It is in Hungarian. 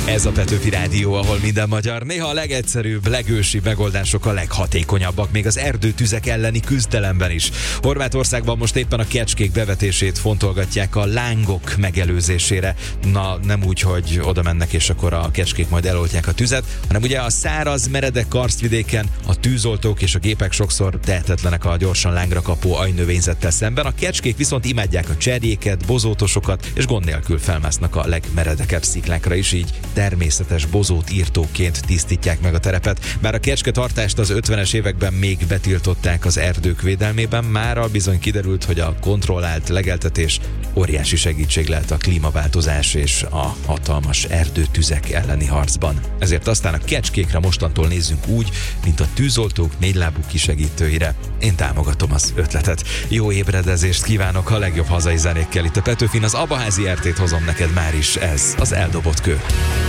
Ez a Petőfi Rádió, ahol minden magyar. Néha a legegyszerűbb, legősibb megoldások a leghatékonyabbak, még az erdőtüzek elleni küzdelemben is. Horvátországban most éppen a kecskék bevetését fontolgatják a lángok megelőzésére. Na, nem úgy, hogy oda mennek és akkor a kecskék majd eloltják a tüzet, hanem ugye a száraz, meredek karsztvidéken a tűzoltók és a gépek sokszor tehetetlenek a gyorsan lángra kapó ajnövényzettel szemben. A kecskék viszont imádják a cserjéket, bozótosokat, és gond nélkül felmásznak a legmeredekebb sziklákra is, így természetes bozót írtóként tisztítják meg a terepet. Bár a kecsketartást az 50-es években még betiltották az erdők védelmében, mára bizony kiderült, hogy a kontrollált legeltetés óriási segítség lehet a klímaváltozás és a hatalmas erdőtüzek elleni harcban. Ezért aztán a kecskékre mostantól nézzünk úgy, mint a tűzoltók négylábú kisegítőire. Én támogatom az ötletet. Jó ébredezést kívánok a legjobb hazai zenékkel itt a Petőfin. Az Abaházi RT-t hozom neked már is, ez az Eldobott kő.